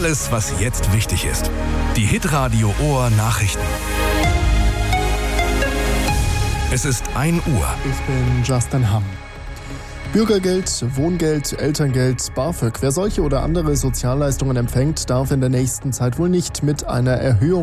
Alles, was jetzt wichtig ist. Die Hitradio Ohr Nachrichten. Es ist 1 Uhr. Ich bin Justin Hamm. Bürgergeld, Wohngeld, Elterngeld, BAföG. Wer solche oder andere Sozialleistungen empfängt, darf in der nächsten Zeit wohl nicht mit einer Erhöhung